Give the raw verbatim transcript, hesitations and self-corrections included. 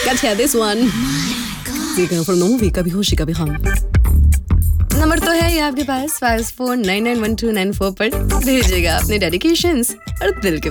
Let's hear this one. Speaking from the movie कभी होशी कभी गम. Number तो है ये आपके पास five four nine nine one two nine four पर भेजिएगा अपने डेडिकेशंस और दिल के